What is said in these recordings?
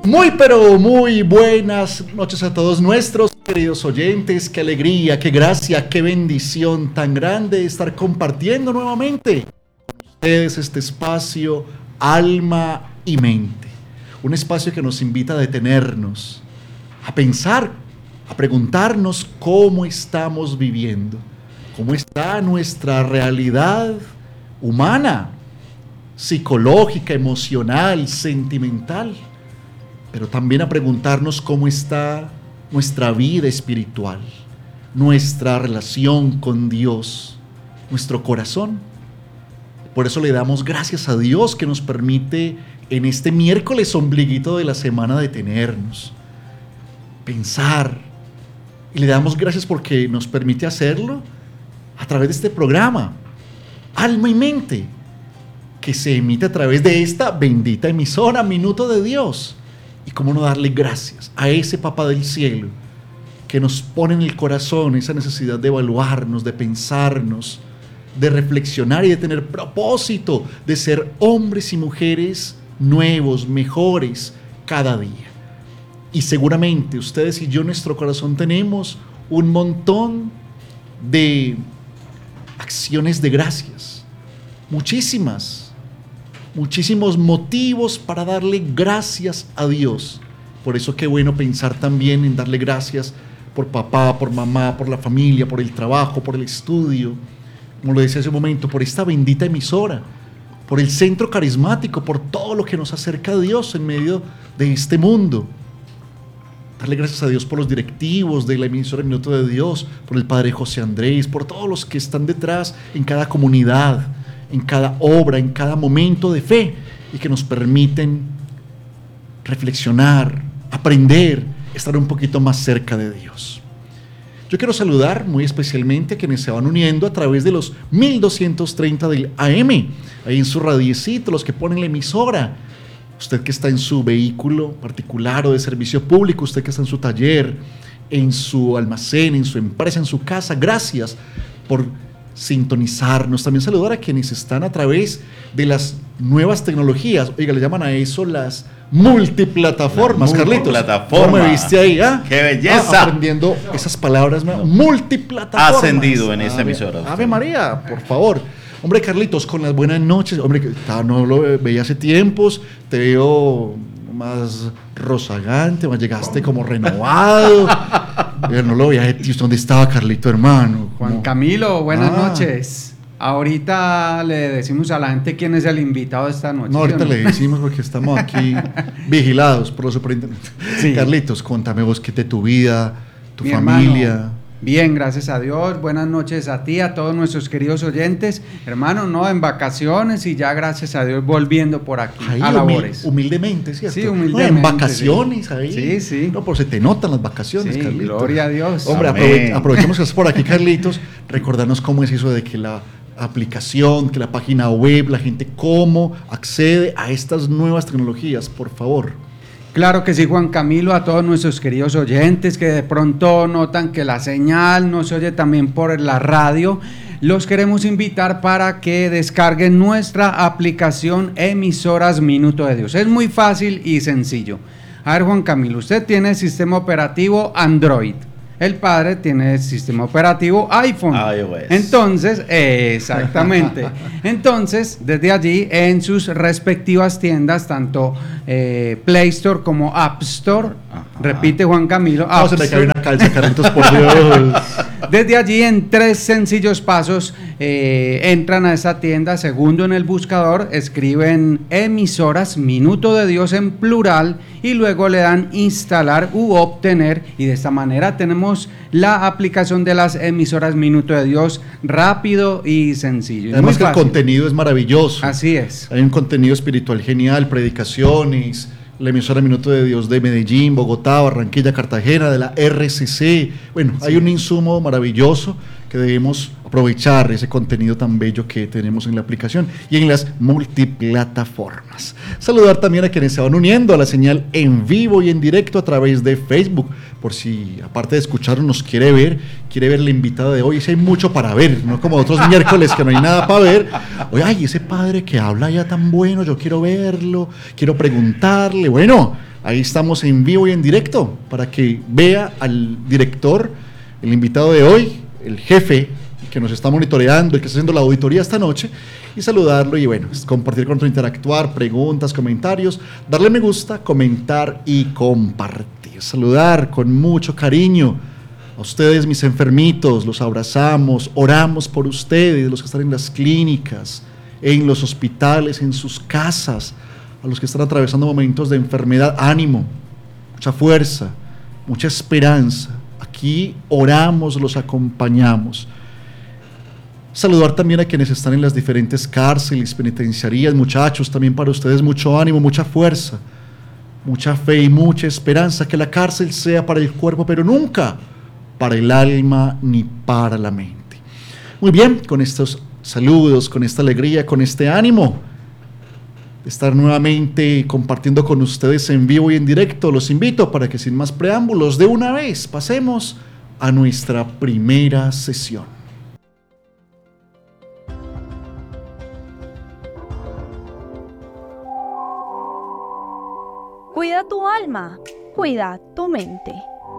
Muy pero muy buenas noches a todos nuestros queridos oyentes. Qué alegría, qué gracia, qué bendición tan grande estar compartiendo nuevamente con ustedes este espacio Alma y Mente. Un espacio que nos invita a detenernos, a pensar, a preguntarnos cómo estamos viviendo, cómo está nuestra realidad humana, psicológica, emocional, sentimental, pero también a preguntarnos cómo está nuestra vida espiritual, nuestra relación con Dios, nuestro corazón. Por eso le damos gracias a Dios que nos permite en este miércoles ombliguito de la semana detenernos, pensar, y le damos gracias porque nos permite hacerlo a través de este programa, Alma y Mente, que se emite a través de esta bendita emisora Minuto de Dios. Y cómo no darle gracias a ese Papá del cielo que nos pone en el corazón esa necesidad de evaluarnos, de pensarnos, de reflexionar y de tener propósito, de ser hombres y mujeres nuevos, mejores cada día. Y seguramente ustedes y yo en nuestro corazón tenemos un montón de acciones de gracias, muchísimos motivos para darle gracias a Dios. Por eso qué bueno pensar también en darle gracias por papá, por mamá, por la familia, por el trabajo, por el estudio, como lo decía hace un momento, por esta bendita emisora, por el centro carismático, por todo lo que nos acerca a Dios en medio de este mundo. Darle gracias a Dios por los directivos de la emisora Minuto de Dios, por el Padre José Andrés, por todos los que están detrás en cada comunidad, en cada obra, en cada momento de fe, y que nos permiten reflexionar, aprender, estar un poquito más cerca de Dios. Yo quiero saludar muy especialmente a quienes se van uniendo a través de los 1230 del AM, ahí en su radiecito, los que ponen la emisora. Usted que está en su vehículo particular o de servicio público, usted que está en su taller, en su almacén, en su empresa, en su casa, gracias por sintonizarnos. También saludar a quienes están a través de las nuevas tecnologías. Oiga, le llaman a eso las multiplataformas. Carlitos, ¿cómo me viste ahí? ¡Qué belleza! Aprendiendo esas palabras, multiplataformas. Ascendido en esa emisora. Ave María, por favor. Hombre, Carlitos, con las buenas noches. Hombre, no lo veía hace tiempos. Te veo más rozagante, más llegaste como renovado. Pero no lo veía. ¿Dónde estaba Carlito, hermano? Juan Camilo, buenas noches. Ahorita le decimos a la gente quién es el invitado de esta noche. No, ahorita le decimos porque estamos aquí vigilados por los superintendentes. Sí. Carlitos, contame vos qué de tu vida, tu familia. Hermano, bien, gracias a Dios. Buenas noches a ti, a todos nuestros queridos oyentes. Hermano, no, en vacaciones y ya gracias a Dios volviendo por aquí ahí, a labores. Humildemente, ¿cierto? Sí, humildemente. No, en vacaciones, sí. Ahí. Sí, sí. No, pues se te notan las vacaciones, sí, Carlitos. Gloria a Dios. Hombre, aprovechemos que estás por aquí, Carlitos. Recordarnos cómo es eso de que la aplicación, que la página web, la gente cómo accede a estas nuevas tecnologías, por favor. Claro que sí, Juan Camilo, a todos nuestros queridos oyentes que de pronto notan que la señal no se oye también por la radio, los queremos invitar para que descarguen nuestra aplicación Emisoras Minuto de Dios. Es muy fácil y sencillo. A ver, Juan Camilo, usted tiene sistema operativo Android. El padre tiene el sistema operativo iPhone. iOS. Entonces, exactamente. Entonces, desde allí, en sus respectivas tiendas, tanto Play Store como App Store, repite Juan Camilo. Se me cae una calza, Carlitos, por Dios. Desde allí, en 3 sencillos pasos, entran a esa tienda, segundo en el buscador, escriben Emisoras Minuto de Dios en plural y luego le dan instalar u obtener, y de esta manera tenemos la aplicación de las emisoras Minuto de Dios rápido y sencillo. Además que el contenido es maravilloso. Así es. Hay un contenido espiritual genial, predicaciones, la emisora Minuto de Dios de Medellín, Bogotá, Barranquilla, Cartagena, de la RCC. Bueno, sí. Hay un insumo maravilloso que debemos aprovechar ese contenido tan bello que tenemos en la aplicación y en las multiplataformas. Saludar también a quienes se van uniendo a la señal en vivo y en directo a través de Facebook, por si aparte de escucharnos nos quiere ver la invitada de hoy. Si hay mucho para ver, no como otros miércoles que no hay nada para ver. Oye, ay, ese padre que habla ya tan bueno, yo quiero verlo, quiero preguntarle. Bueno, ahí estamos en vivo y en directo para que vea al director, el invitado de hoy, el jefe que nos está monitoreando, el que está haciendo la auditoría esta noche, y saludarlo y bueno, compartir con nosotros, interactuar, preguntas, comentarios, darle me gusta, comentar y compartir. Saludar con mucho cariño a ustedes, mis enfermitos, los abrazamos, oramos por ustedes, los que están en las clínicas, en los hospitales, en sus casas, a los que están atravesando momentos de enfermedad, ánimo, mucha fuerza, mucha esperanza. Aquí oramos, los acompañamos. Saludar también a quienes están en las diferentes cárceles, penitenciarías, muchachos, también para ustedes mucho ánimo, mucha fuerza, mucha fe y mucha esperanza, que la cárcel sea para el cuerpo, pero nunca para el alma ni para la mente. Muy bien, con estos saludos, con esta alegría, con este ánimo de estar nuevamente compartiendo con ustedes en vivo y en directo, los invito para que sin más preámbulos, de una vez pasemos a nuestra primera sesión. Cuida tu alma, cuida tu mente.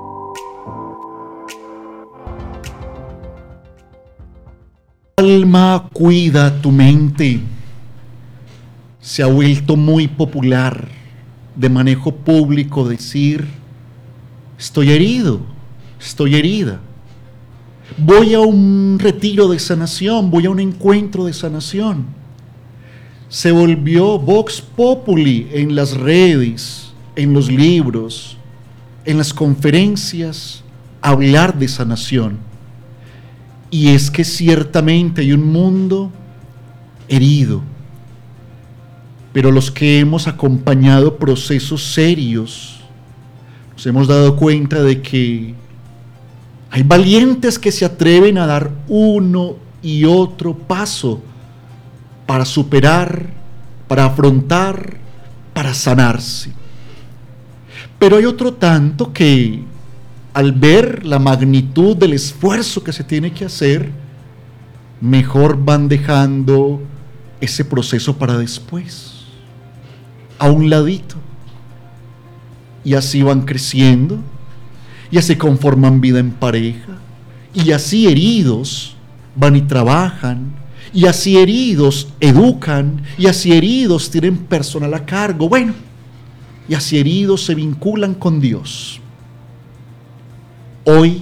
Alma, cuida tu mente. Se ha vuelto muy popular de manejo público decir: estoy herido, estoy herida. Voy a un retiro de sanación, voy a un encuentro de sanación. Se volvió vox populi en las redes, en los libros, en las conferencias, hablar de sanación. Y es que ciertamente hay un mundo herido, pero los que hemos acompañado procesos serios, nos hemos dado cuenta de que hay valientes que se atreven a dar uno y otro paso para superar, para afrontar, para sanarse. Pero hay otro tanto que, al ver la magnitud del esfuerzo que se tiene que hacer, mejor van dejando ese proceso para después, a un ladito. Y así van creciendo, y así conforman vida en pareja, y así heridos van y trabajan, y así heridos educan, y así heridos tienen personal a cargo. Bueno, y así heridos se vinculan con Dios. Hoy,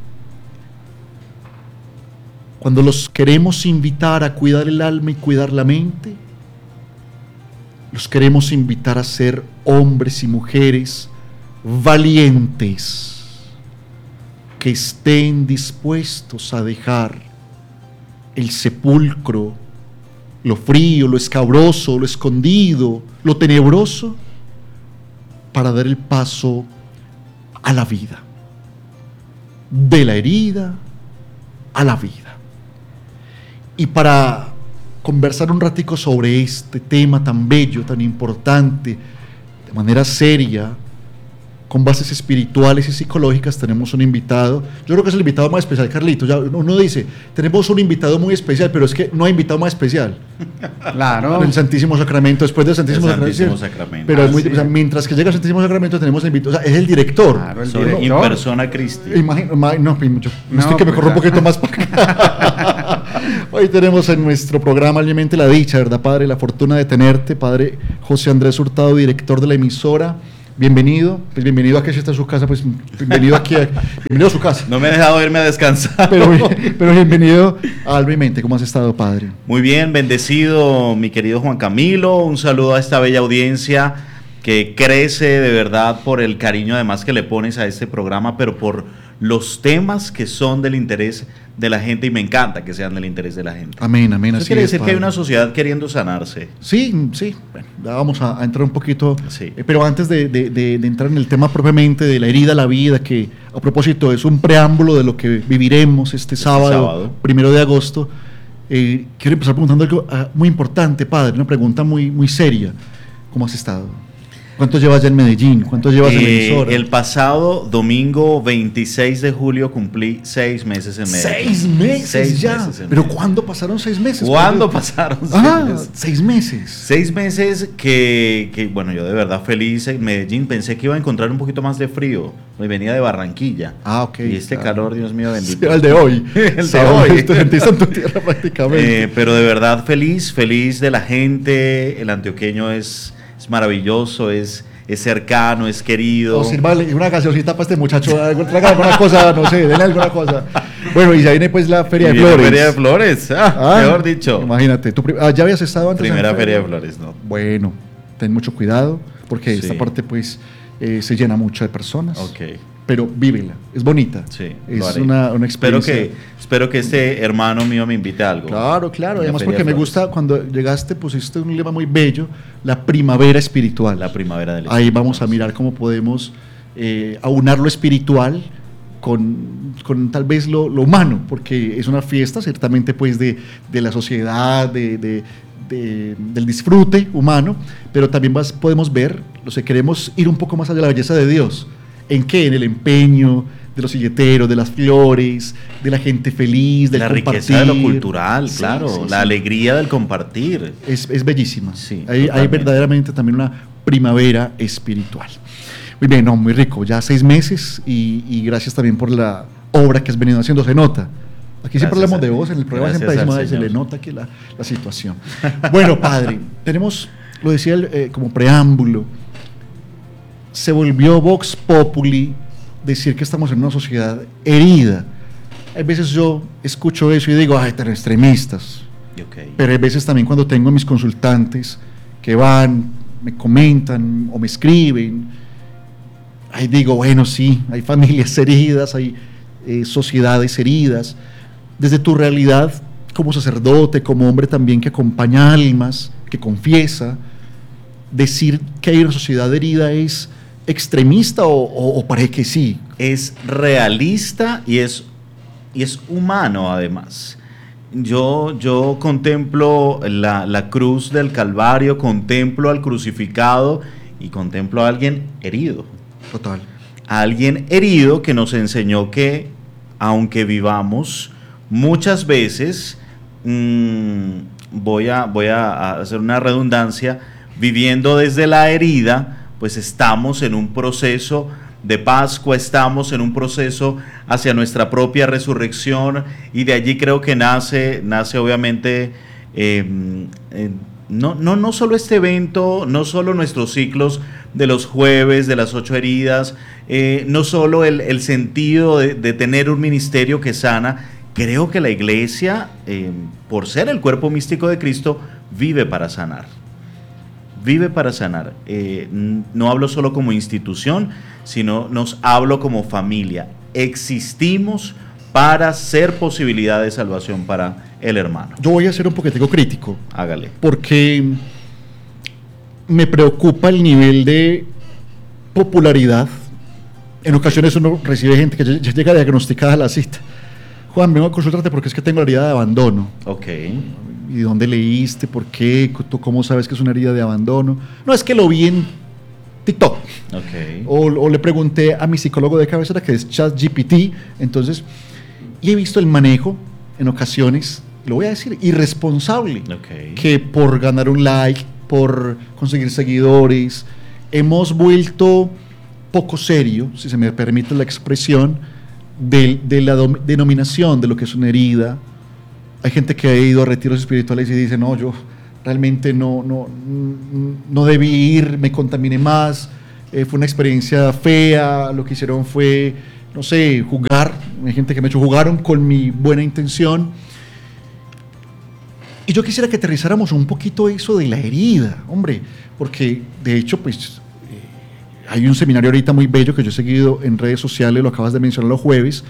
cuando los queremos invitar a cuidar el alma y cuidar la mente, los queremos invitar a ser hombres y mujeres valientes, que estén dispuestos a dejar el sepulcro, lo frío, lo escabroso, lo escondido, lo tenebroso, para dar el paso a la vida, de la herida a la vida. Y para conversar un ratico sobre este tema tan bello, tan importante, de manera seria, con bases espirituales y psicológicas, tenemos un invitado. Yo creo que es el invitado más especial, Carlito. Ya uno dice, tenemos un invitado muy especial, pero es que no hay invitado más especial. Claro. El Santísimo Sacramento, después del Santísimo Sacramento. Pero o sea, mientras que llega el Santísimo Sacramento tenemos el invitado, o sea, es el director. Claro, el Sobre director. in persona Christi. Estoy que me corro un poquito más para acá. Hoy tenemos en nuestro programa obviamente la dicha, ¿verdad, Padre? La fortuna de tenerte, Padre José Andrés Hurtado, director de la emisora. Bienvenido, pues bienvenido a que si está en su casa, pues bienvenido aquí, bienvenido a su casa. No me he dejado irme a descansar. Pero bienvenido a Alma y Mente. ¿Cómo has estado, Padre? Muy bien, bendecido, mi querido Juan Camilo. Un saludo a esta bella audiencia que crece de verdad por el cariño además que le pones a este programa, pero por los temas que son del interés de la gente, y me encanta que sean del interés de la gente. Amén, amén. Eso Así quiere es, decir que hay padre. una sociedad queriendo sanarse. Sí, sí. Bueno, ya vamos a entrar un poquito. Sí. Pero antes de entrar en el tema propiamente de la herida a la vida, que a propósito es un preámbulo de lo que viviremos este sábado, 1 de agosto, quiero empezar preguntando algo muy importante, padre, una pregunta muy, muy seria. ¿Cómo has estado? ¿Cuánto llevas ya en Medellín? ¿Cuánto llevas en la emisora? El pasado domingo 26 de julio cumplí 6 meses en Medellín. 6 meses 6 ya. meses en ¿Pero Medellín. cuándo pasaron 6 meses? ¿Cuándo pasaron 6 meses? 6 meses. 6 meses que, bueno, yo de verdad feliz en Medellín. Pensé que iba a encontrar un poquito más de frío. Hoy venía de Barranquilla. Ok. Y este calor, Dios mío bendito. Sí, el de hoy. El de Sábado, hoy. Te sentiste en tu tierra prácticamente. Pero de verdad feliz de la gente. El antioqueño es maravilloso, es cercano, es querido. O sírvale una gaseosita para este muchacho, traiga alguna cosa, no sé, denle alguna cosa. Bueno, y ya viene pues la Feria Y de viene Flores. Feria de Flores, mejor dicho. Imagínate, ¿ya habías estado antes? Primera en Feria de Flores, ¿no? Bueno, ten mucho cuidado, porque Sí. esta parte pues se llena mucho de personas. Ok. Pero vívela, es bonita. Sí, es lo haré. una experiencia. Espero que este hermano mío me invite a algo. Claro, claro. La Además, Feria porque de me Flores. gusta cuando llegaste, pusiste un lema muy bello: la primavera espiritual. La primavera del Ahí Espíritu. vamos a mirar cómo podemos aunar lo espiritual con tal vez lo humano, porque es una fiesta ciertamente pues de la sociedad, del disfrute humano, pero también podemos ver, los que queremos ir un poco más allá de la belleza de Dios. ¿En qué? En el empeño de los silleteros, de las flores, de la gente feliz, del La compartir. riqueza de lo cultural, Sí, claro. sí, la sí. alegría del compartir. Es bellísima. Sí, hay totalmente. verdaderamente también una primavera espiritual. Muy bien, no, muy rico. Ya 6 meses y gracias también por la obra que has venido haciendo. Se nota. Aquí siempre Gracias hablamos a de ti. vos, en el programa Gracias siempre decimos, al "Ay, se le Señor". nota aquí la situación". Bueno, padre, tenemos, lo decía como preámbulo, se volvió Vox Populi decir que estamos en una sociedad herida. Hay veces yo escucho eso y digo, ay, tan extremistas. Ok. Pero hay veces también cuando tengo a mis consultantes que van, me comentan o me escriben, ahí digo, bueno, sí, hay familias heridas, hay sociedades heridas. Desde tu realidad como sacerdote, como hombre también que acompaña almas, que confiesa, decir que hay una sociedad herida es extremista o parece que sí. Es realista y es humano además. Yo contemplo la cruz del Calvario, contemplo al crucificado y contemplo a alguien herido. Total. A alguien herido que nos enseñó que aunque vivamos muchas veces, voy a hacer una redundancia, viviendo desde la herida, pues estamos en un proceso de Pascua, estamos en un proceso hacia nuestra propia resurrección y de allí creo que nace obviamente no solo este evento, no solo nuestros ciclos de los jueves, de las 8 heridas, no solo el sentido de tener un ministerio que sana. Creo que la iglesia, por ser el cuerpo místico de Cristo, vive para sanar. Vive para sanar. No hablo solo como institución, sino nos hablo como familia. Existimos para ser posibilidad de salvación para el hermano. Yo voy a ser un poquitico crítico, Hágale. porque me preocupa el nivel de popularidad. En ocasiones uno recibe gente que ya llega diagnosticada a la cita. Juan, vengo a consultarte porque es que tengo la herida de abandono. Ok. ¿Y dónde leíste? ¿Por qué? ¿Tú cómo sabes que es una herida de abandono? No, es que lo vi en TikTok. Ok. O le pregunté a mi psicólogo de cabecera, que es ChatGPT. Entonces, y he visto el manejo en ocasiones, lo voy a decir, irresponsable. Ok. Que por ganar un like, por conseguir seguidores, hemos vuelto poco serio, si se me permite la expresión, de la denominación de lo que es una herida. Hay gente que ha ido a retiros espirituales y dice, no, yo realmente no debí ir, me contaminé más, fue una experiencia fea, lo que hicieron fue, no sé, jugar. Hay gente que me ha hecho, jugaron con mi buena intención. Y yo quisiera que aterrizáramos un poquito eso de la herida, hombre, porque de hecho, pues, Hay un seminario ahorita muy bello que yo he seguido en redes sociales, lo acabas de mencionar los jueves,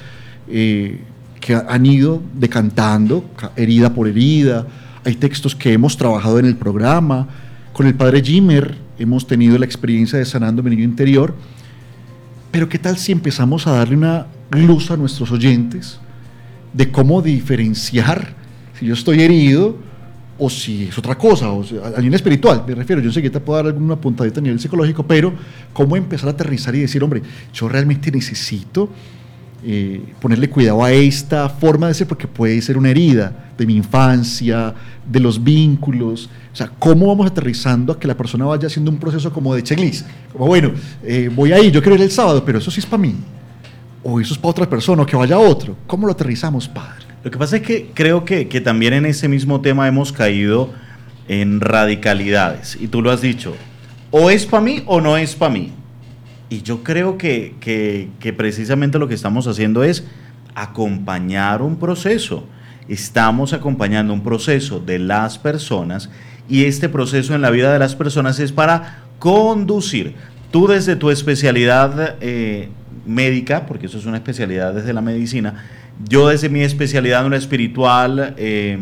que han ido decantando herida por herida. Hay textos que hemos trabajado en el programa. Con el padre Jimmer hemos tenido la experiencia de sanando mi niño interior. Pero ¿qué tal si empezamos a darle una luz a nuestros oyentes de cómo diferenciar si yo estoy herido o si es otra cosa, o sea, a nivel espiritual, me refiero? Yo sé que te puedo dar alguna puntadita a nivel psicológico, pero cómo empezar a aterrizar y decir, hombre, yo realmente necesito ponerle cuidado a esta forma de ser, porque puede ser una herida de mi infancia, de los vínculos. O sea, ¿cómo vamos aterrizando a que la persona vaya haciendo un proceso como de checklist? Como, bueno, voy ahí, yo quiero ir el sábado, pero eso sí es para mí, o eso es para otra persona, o que vaya otro. ¿Cómo lo aterrizamos, padre? Lo que pasa es que creo que también en ese mismo tema hemos caído en radicalidades, y tú lo has dicho, o es para mí o no es para mí. Y yo creo que precisamente lo que estamos haciendo es acompañar un proceso. Estamos acompañando un proceso de las personas, y este proceso en la vida de las personas es para conducir. Tú desde tu especialidad médica, porque eso es una especialidad desde la medicina, yo desde mi especialidad en lo espiritual,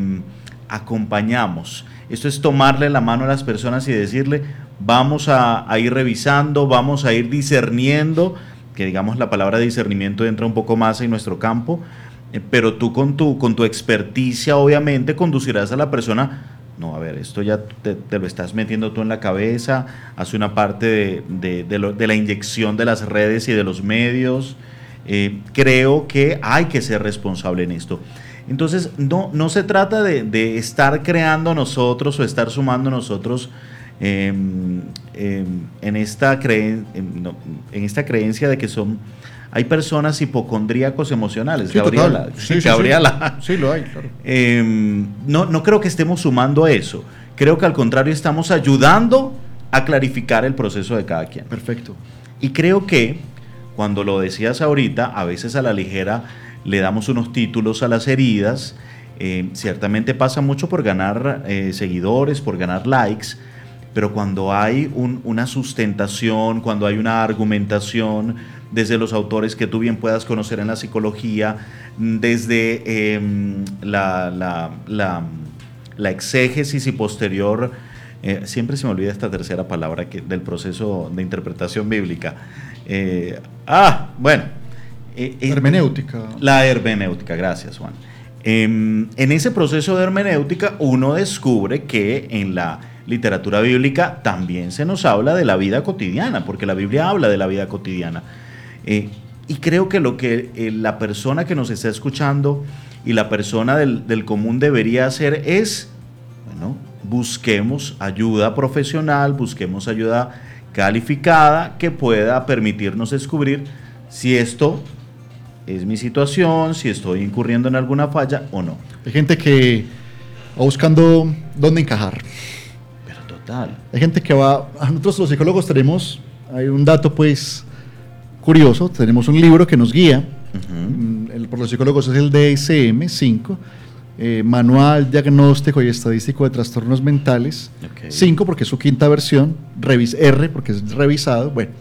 acompañamos. Esto es tomarle la mano a las personas y decirle, vamos a ir revisando, vamos a ir discerniendo, que digamos la palabra discernimiento entra un poco más en nuestro campo, pero tú con tu experticia obviamente conducirás a la persona. No, a ver, esto ya te lo estás metiendo tú en la cabeza, hace una parte de la inyección de las redes y de los medios. Creo que hay que ser responsable en esto. Entonces, no se trata de estar creando nosotros o estar sumando nosotros en esta creencia de que hay personas hipocondríacos emocionales. Sí, Gabriela, sí, Gabriela. Sí, lo hay, claro. No creo que estemos sumando a eso. Creo que al contrario estamos ayudando a clarificar el proceso de cada quien. Perfecto. Y creo que, cuando lo decías ahorita, a veces a la ligera le damos unos títulos a las heridas. Ciertamente pasa mucho por ganar seguidores, por ganar likes, pero cuando hay una sustentación, cuando hay una argumentación desde los autores que tú bien puedas conocer en la psicología, desde la exégesis y posterior, siempre se me olvida esta tercera palabra del proceso de interpretación bíblica. Hermenéutica. La hermenéutica, gracias, Juan. En ese proceso de hermenéutica uno descubre que en la literatura bíblica también se nos habla de la vida cotidiana, porque la Biblia habla de la vida cotidiana. Y creo que lo que la persona que nos está escuchando y la persona del común debería hacer es, bueno, busquemos ayuda profesional, busquemos ayuda calificada que pueda permitirnos descubrir si esto es mi situación, si estoy incurriendo en alguna falla o no. Hay gente que va buscando dónde encajar. Pero total. Hay gente que va, nosotros los psicólogos hay un dato pues curioso, tenemos un libro que nos guía, por los psicólogos es el DSM-5, Manual Diagnóstico y Estadístico de Trastornos Mentales, 5 porque es su quinta versión, R porque es revisado, bueno,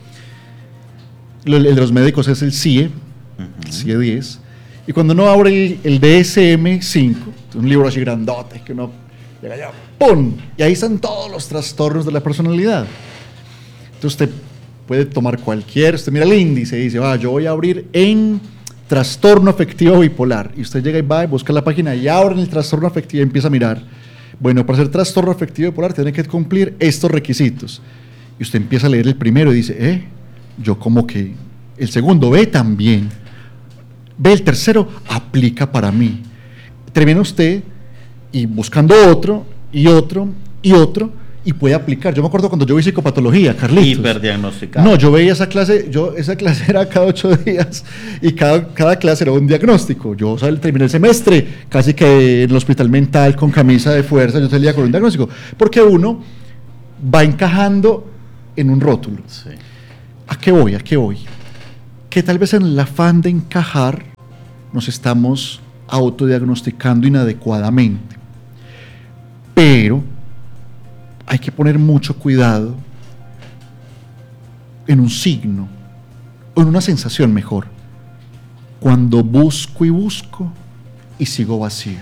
el de los médicos es el CIE, CIE 10, y cuando uno abre el DSM-5, un libro así grandote, que uno llega allá, ¡pum!, y ahí están todos los trastornos de la personalidad. Entonces usted puede tomar usted mira el índice y dice, yo voy a abrir en trastorno afectivo bipolar, y usted llega y va y busca la página y abre en el trastorno afectivo y empieza a mirar, bueno, para ser trastorno afectivo bipolar tiene que cumplir estos requisitos, y usted empieza a leer el primero y dice, yo como que el segundo, también, el tercero, aplica para mí. Termina usted y buscando otro, y otro, y otro, y puede aplicar. Yo me acuerdo cuando yo vi psicopatología, Carlitos. Hiperdiagnosticado. No, yo veía esa clase era cada 8 días, y cada clase era un diagnóstico. Yo terminé el semestre casi que en el hospital mental con camisa de fuerza, yo salía con un diagnóstico, porque uno va encajando en un rótulo. Sí. ¿A qué voy? Que tal vez en el afán de encajar nos estamos autodiagnosticando inadecuadamente. Pero hay que poner mucho cuidado en un signo, o en una sensación mejor, cuando busco y busco y sigo vacío.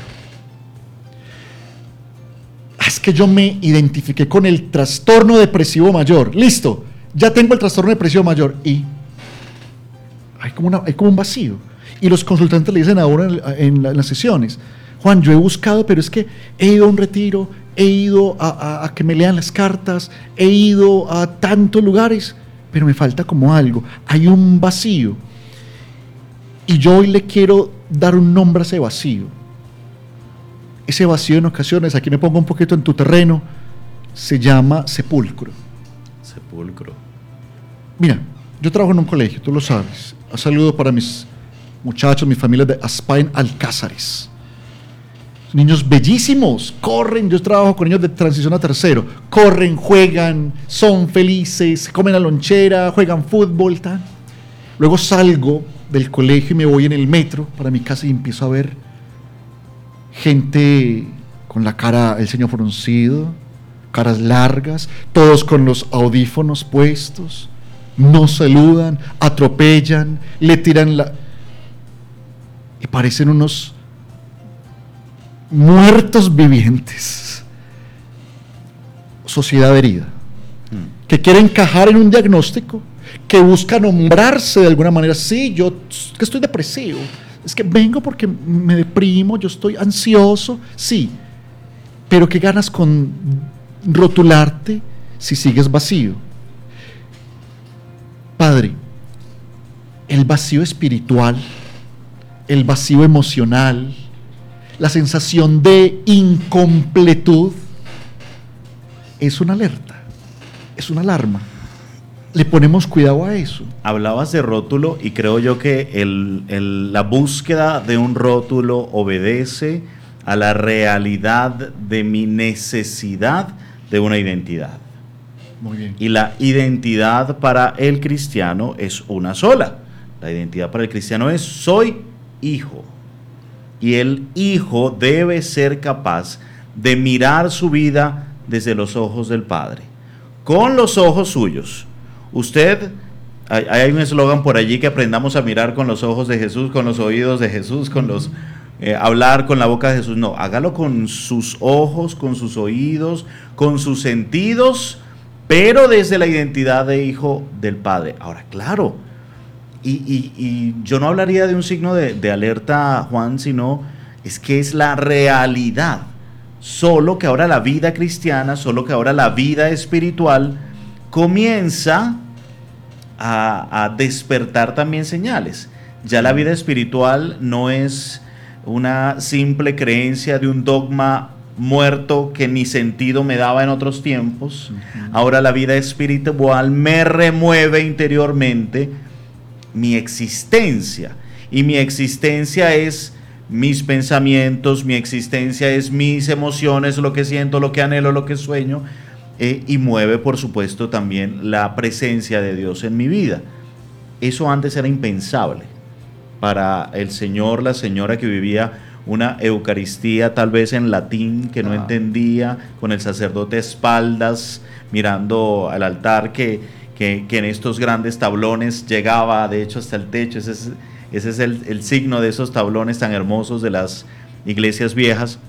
Es que yo me identifiqué con el trastorno depresivo mayor. Listo, ya tengo el trastorno depresivo mayor y hay como un vacío. Y los consultantes le dicen ahora en las sesiones: Juan, yo he buscado, pero es que he ido a un retiro, he ido a que me lean las cartas, he ido a tantos lugares, pero me falta como algo. Hay un vacío. Y yo hoy le quiero dar un nombre a ese vacío. Ese vacío en ocasiones, aquí me pongo un poquito en tu terreno, se llama sepulcro. Sepulcro. Mira, yo trabajo en un colegio, tú lo sabes. Un saludo para mis muchachos, mi familia de Aspain Alcázares. Niños bellísimos, corren, yo trabajo con niños de transición a tercero, corren, juegan, son felices, comen la lonchera, juegan fútbol, tal. Luego salgo del colegio y me voy en el metro para mi casa y empiezo a ver gente con la cara, el ceño fruncido, caras largas, todos con los audífonos puestos, no saludan, atropellan, le tiran y parecen unos muertos vivientes. Sociedad herida, que quiere encajar en un diagnóstico, que busca nombrarse de alguna manera. Sí, yo que estoy depresivo, es que vengo porque me deprimo, yo estoy ansioso, sí, pero ¿qué ganas con rotularte si sigues vacío? Padre, el vacío espiritual, el vacío emocional, la sensación de incompletud es una alerta, es una alarma. Le ponemos cuidado a eso. Hablabas de rótulo y creo yo que la búsqueda de un rótulo obedece a la realidad de mi necesidad de una identidad. Muy bien. Y la identidad para el cristiano es una sola. La identidad para el cristiano es: soy hijo. Y el hijo debe ser capaz de mirar su vida desde los ojos del Padre, con los ojos suyos. Hay un eslogan por allí: que aprendamos a mirar con los ojos de Jesús, con los oídos de Jesús, hablar con la boca de Jesús. No, hágalo con sus ojos, con sus oídos, con sus sentidos, pero desde la identidad de hijo del Padre. Ahora, claro, y yo no hablaría de un signo de alerta, Juan, sino es que es la realidad. Solo que ahora la vida cristiana, solo que ahora la vida espiritual comienza a despertar también señales. Ya la vida espiritual no es una simple creencia de un dogma muerto que ni sentido me daba en otros tiempos. Ahora la vida espiritual me remueve interiormente mi existencia, y mi existencia es mis pensamientos, mi existencia es mis emociones, lo que siento, lo que anhelo, lo que sueño. Y mueve, por supuesto, también la presencia de Dios en mi vida. Eso antes era impensable para el señor, la señora que vivía una Eucaristía tal vez en latín, que no entendía, con el sacerdote a espaldas, mirando al altar que en estos grandes tablones llegaba, de hecho, hasta el techo. Ese es el signo de esos tablones tan hermosos de las iglesias viejas.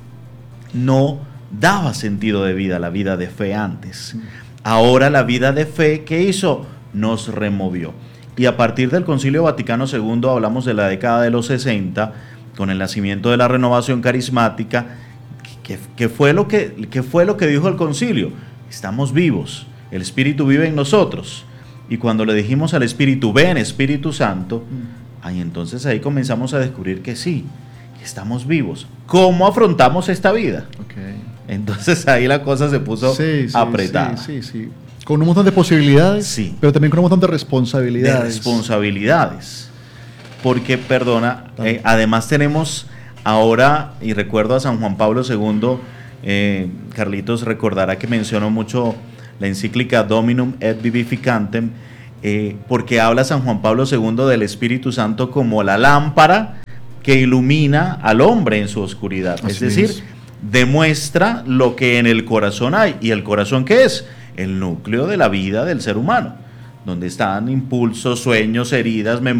No daba sentido de vida, la vida de fe antes. Ahora la vida de fe, ¿qué hizo? Nos removió. Y a partir del Concilio Vaticano II, hablamos de la década de los 60, con el nacimiento de la renovación carismática. ¿Qué fue lo que dijo el concilio? Estamos vivos, el Espíritu vive en nosotros. Y cuando le dijimos al Espíritu: ven, Espíritu Santo, entonces ahí comenzamos a descubrir que sí, que estamos vivos. ¿Cómo afrontamos esta vida? Okay. Entonces ahí la cosa se puso apretada. Sí. Con un montón de posibilidades, pero también con un montón de responsabilidades. Porque, perdona, además tenemos ahora, y recuerdo a San Juan Pablo II, Carlitos recordará que mencionó mucho la encíclica Dominum et Vivificantem, porque habla San Juan Pablo II del Espíritu Santo como la lámpara que ilumina al hombre en su oscuridad. Es decir, demuestra lo que en el corazón hay. ¿Y el corazón qué es? El núcleo de la vida del ser humano. donde están impulsos, sueños, heridas, memorias,